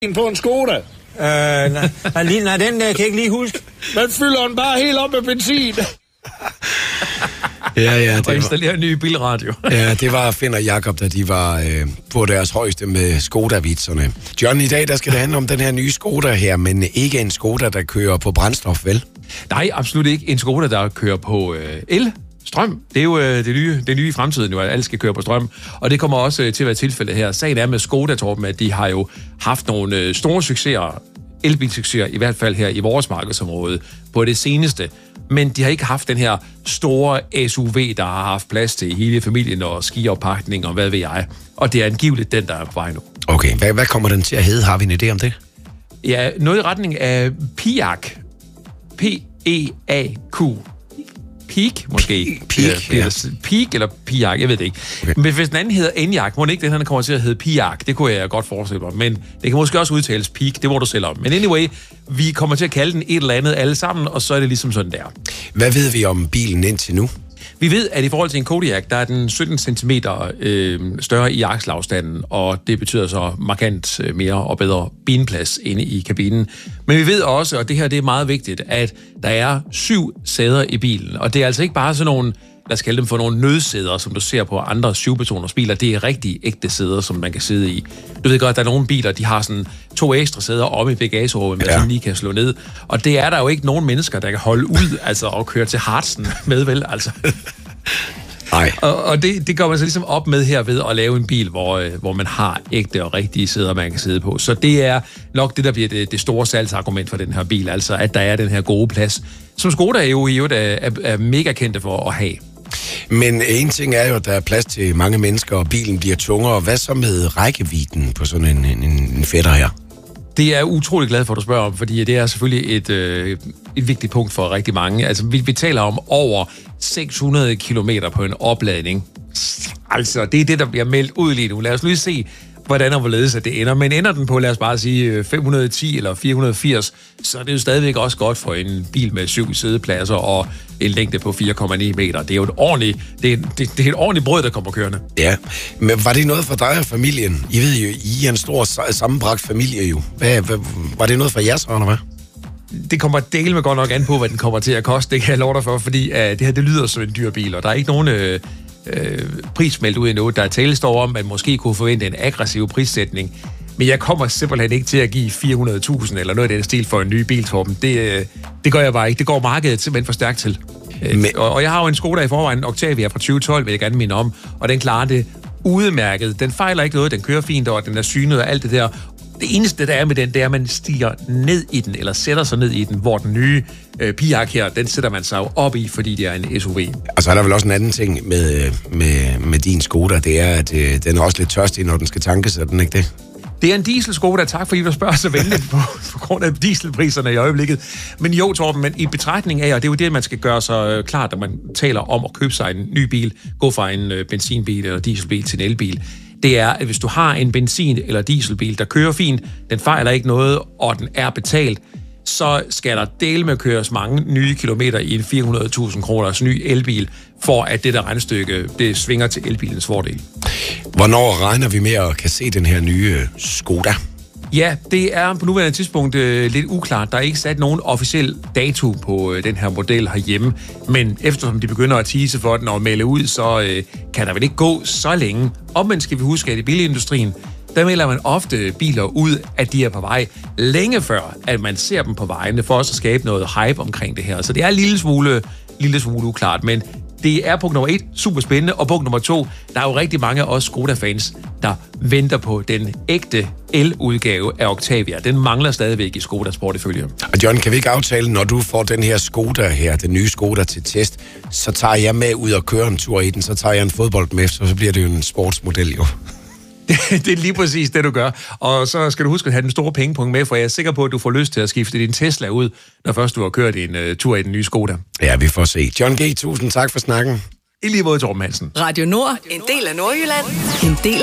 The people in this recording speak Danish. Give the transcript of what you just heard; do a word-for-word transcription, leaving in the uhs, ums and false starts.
på en Skoda? Øh, nej, nej, nej, den der kan jeg ikke lige huske. Man fylder den bare helt op med benzin. Ja, ja. Det og installere en ny bilradio. Ja, det var Finn og Jakob, da de var øh, på deres højeste med Skoda-vitserne. John, i dag der skal det handle om den her nye Skoda her, men ikke en Skoda, der kører på brændstof, vel? Nej, absolut ikke. En Skoda, der kører på øh, el. Strøm, det er jo øh, det, nye, det nye i fremtiden, jo, at alle skal køre på strøm. Og det kommer også øh, til at være tilfældet her. Sagen er med Skoda, Torben, at de har jo haft nogle øh, store succeser, elbilsucceser, i hvert fald her i vores markedsområde, på det seneste. Men de har ikke haft den her store S U V, der har haft plads til hele familien og skiopakning og hvad ved jeg. Og det er angiveligt den, der er på vej nu. Okay, hvad, hvad kommer den til at hedde? Har vi en idé om det? Ja, noget i retning af Piak. P E A Q. Peak, måske. Peak, ja. Peak eller Piak, jeg ved det ikke. Okay. Men hvis den anden hedder Enyaq, må den ikke den her kommer til at hedde Piak. Det kunne jeg godt forestille mig. Men det kan måske også udtales Peak, det må du selv om. Men anyway, vi kommer til at kalde den et eller andet alle sammen, og så er det ligesom sådan der. Hvad ved vi om bilen indtil nu? Vi ved, at i forhold til en Kodiaq, der er den sytten centimeter øh, større i akselafstanden, og det betyder så markant mere og bedre benplads inde i kabinen. Men vi ved også, og det her det er meget vigtigt, at der er syv sæder i bilen, og det er altså ikke bare sådan nogle, lad os kalde dem for nogle nødsæder, som du ser på andre syvpersoners biler. Det er rigtig ægte sæder, som man kan sidde i. Du ved godt, at der er nogle biler, de har sådan to ekstra sæder omme i bagagerummet, man ja. sådan lige kan slå ned. Og det er der jo ikke nogen mennesker, der kan holde ud altså, og køre til Hartsen med, vel? Altså. Nej. Og, og det, det går man så ligesom op med her ved at lave en bil, hvor, øh, hvor man har ægte og rigtige sæder, man kan sidde på. Så det er nok det, der bliver det, det store salgsargument for den her bil, altså at der er den her gode plads, som Skoda er jo i øvrigt er, er, er mega kendte for at have. Men en ting er jo, at der er plads til mange mennesker, og bilen bliver tungere. Hvad så med rækkevidden på sådan en, en, en fætter her? Det er jeg utrolig glad for, at du spørger om, fordi det er selvfølgelig et, øh, et vigtigt punkt for rigtig mange. Altså, vi, vi taler om over seks hundrede kilometer på en opladning. Altså, det er det, der bliver meldt ud lige nu. Lad os lige se, hvordan og hvorledes at det ender. Men ender den på, lad os bare sige, fem hundrede og ti eller fire hundrede og firs, så er det jo stadigvæk også godt for en bil med syv sædepladser og en længde på fire komma ni meter. Det er jo et ordentligt, det er, det, det er et ordentligt brød, der kommer kørende. Ja, men var det noget for dig og familien? I ved jo, I er en stor sammenbragt familie jo. Hvad, hvad, var det noget for jeres, eller hvad? Det kommer dele med godt nok an på, hvad den kommer til at koste. Det kan jeg love dig for, fordi uh, det her, det lyder som en dyr bil, og der er ikke nogen øh, øh, prismeldt ud endnu. Der er tale står om, at man måske kunne forvente en aggressiv prissætning. Men jeg kommer simpelthen ikke til at give fire hundrede tusind eller noget af den stil for en ny bil, Torben. Det, øh, det gør jeg bare ikke. Det går markedet simpelthen for stærkt til. Men... Og, og jeg har jo en Skoda i forvejen, en Octavia fra tyve tolv, vil jeg gerne minde om, og den klarer det udmærket. Den fejler ikke noget, den kører fint, og den er synet og alt det der. Det eneste, der er med den, det er, at man stiger ned i den, eller sætter sig ned i den, hvor den nye øh, Piak her, den sætter man sig jo op i, fordi det er en S U V. Og så er der vel også en anden ting med, med, med din Skoda, det er, at øh, den er også lidt tørstig, når den skal tankes, er den ikke det? Det er en diesel Skoda, tak fordi du spørger så venligt på, på grund af dieselpriserne i øjeblikket. Men jo, Torben, men i betragtning af, og det er jo det, man skal gøre så klart, når man taler om at købe sig en ny bil, gå fra en øh, benzinbil eller dieselbil til en elbil, det er, at hvis du har en benzin- eller dieselbil, der kører fint, den fejler ikke noget, og den er betalt, så skal der dele med at køres mange nye kilometer i en fire hundrede tusind kroners ny elbil, for at det der regnestykke, det svinger til elbilens fordel. Hvornår regner vi med at kan se den her nye Skoda? Ja, det er på nuværende tidspunkt øh, lidt uklart. Der er ikke sat nogen officiel dato på øh, den her model herhjemme, men eftersom de begynder at tease for den og melde ud, så øh, kan der vel ikke gå så længe. Omvendt skal vi huske, at i bilindustrien, der melder man ofte biler ud, at de er på vej længe før, at man ser dem på vejene, for også at skabe noget hype omkring det her. Så det er en lille smule, lille smule uklart, men det er punkt nummer et, super spændende, og punkt nummer to, der er jo rigtig mange af os Skoda-fans, der venter på den ægte el-udgave af Octavia. Den mangler stadigvæk i Skodas portefølje. Og John, kan vi ikke aftale, når du får den her Skoda her, den nye Skoda til test, så tager jeg med ud og kører en tur i den, så tager jeg en fodbold med, så, så bliver det jo en sportsmodel jo. Det er lige præcis det, du gør. Og så skal du huske at have den store pengepunkt med, for jeg er sikker på, at du får lyst til at skifte din Tesla ud, når først du har kørt en uh, tur i den nye Skoda. Ja, vi får se. John G., tusind tak for snakken. I lige måde, Torben Hansen. Radio Nord, en del af Nordjylland, en del